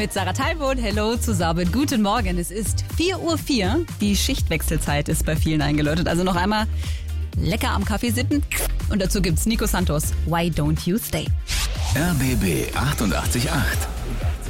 mit Sarah Teilboot. Hello zusammen. Guten Morgen. Es ist 4:04 Uhr. Die Schichtwechselzeit ist bei vielen eingeläutet. Also noch einmal lecker am Kaffee sippen. Und dazu gibt's Nico Santos. Why don't you stay? RBB 88.8.